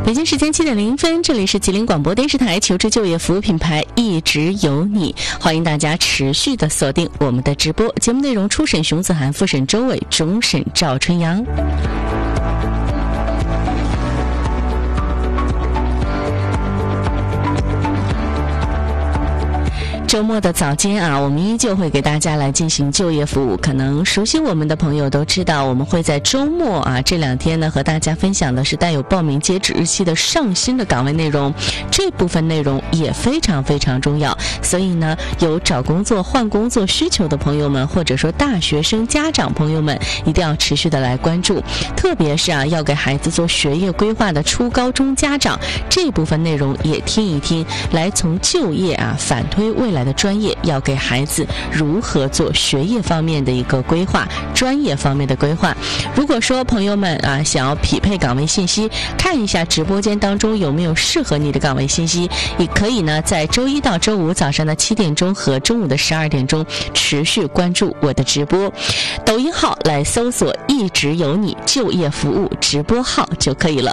北京时间7点0分，这里是吉林广播电视台求职就业服务品牌一直有你，欢迎大家持续的锁定我们的直播节目内容。初审熊子涵，复审周伟，终审赵春阳。周末的早间啊，我们依旧会给大家来进行就业服务。可能熟悉我们的朋友都知道，我们会在周末啊这2天呢和大家分享的是带有报名截止日期的上新的岗位内容。这部分内容也非常非常重要，所以呢，有找工作、换工作需求的朋友们，或者说大学生家长朋友们，一定要持续的来关注。特别是啊，要给孩子做学业规划的初高中家长，这部分内容也听一听，来从就业啊反推未来的专业，要给孩子如何做学业方面的一个规划，专业方面的规划。如果说朋友们啊想要匹配岗位信息，看一下直播间当中有没有适合你的岗位信息，也可以呢在周一到周五早上的7点钟和中午的12点钟持续关注我的直播。抖音号来搜索一直有你就业服务直播号就可以了。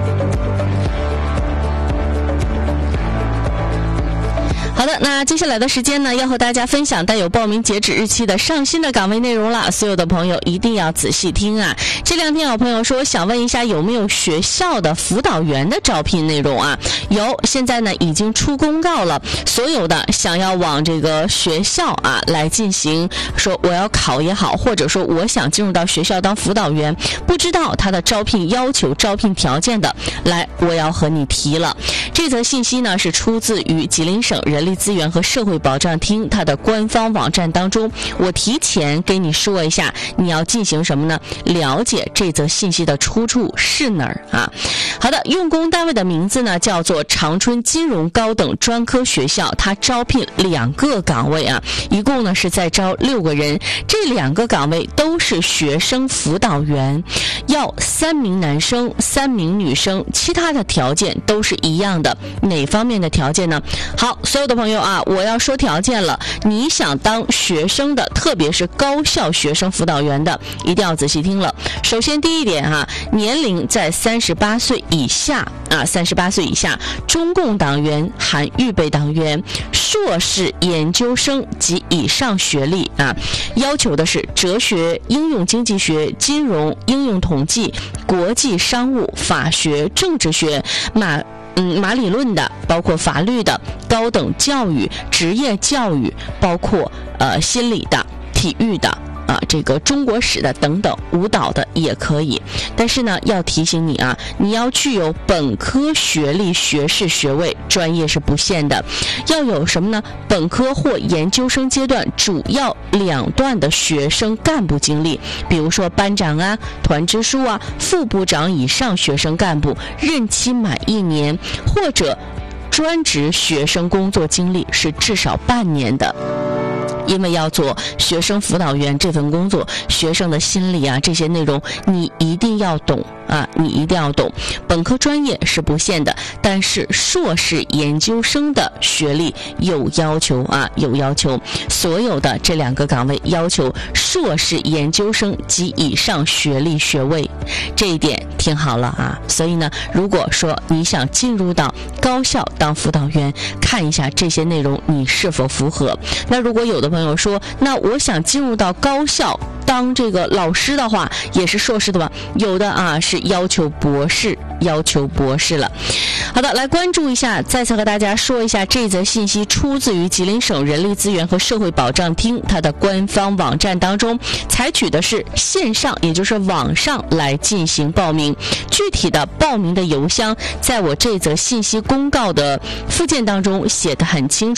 好的，那接下来的时间呢，要和大家分享带有报名截止日期的上新的岗位内容了。所有的朋友一定要仔细听啊！这2天有朋友说想问一下有没有学校的辅导员的招聘内容啊？有，现在呢已经出公告了，所有的想要往这个学校啊来进行说我要考也好，或者说我想进入到学校当辅导员，不知道他的招聘要求、招聘条件的，来，我要和你提了。这则信息呢是出自于吉林省人力资源和社会保障厅它的官方网站当中，我提前给你说一下，你要进行什么呢？了解这则信息的出处是哪儿啊？好的，用工单位的名字呢叫做长春金融高等专科学校，它招聘2个岗位啊，一共呢是在招6个人，这2个岗位都是学生辅导员，要3名男生3名女生，其他的条件都是一样的。哪方面的条件呢？好，所有的朋友啊，我要说条件了。你想当学生的，特别是高校学生辅导员的，一定要仔细听了。首先第一点啊，年龄在38岁以下啊，38岁以下，中共党员含预备党员，硕士研究生及以上学历啊，要求的是哲学、应用经济学、金融、应用统计、国际商务、法学、政治学、马理论的，包括法律的，高等教育、职业教育，包括心理的、体育的啊，这个中国史的等等，舞蹈的也可以。但是呢，要提醒你啊，你要具有本科学历、学士学位，专业是不限的。要有什么呢？本科或研究生阶段主要2段的学生干部经历，比如说班长啊、团支书啊、副部长以上学生干部，任期满1年，或者专职学生工作经历是至少半年的。因为要做学生辅导员这份工作，学生的心理啊这些内容你一定要懂啊，你一定要懂。本科专业是不限的，但是硕士研究生的学历有要求啊，有要求。所有的这2个岗位要求硕士研究生及以上学历学位，这一点听好了啊。所以呢，如果说你想进入到高校当辅导员，看一下这些内容你是否符合。那如果有的朋友说，那我想进入到高校当这个老师的话，也是硕士的吧？有的啊是要求博士了。好的，来关注一下，再次和大家说一下，这则信息出自于吉林省人力资源和社会保障厅它的官方网站当中，采取的是线上，也就是网上来进行报名。具体的报名的邮箱，在我这则信息公告的附件当中写得很清楚。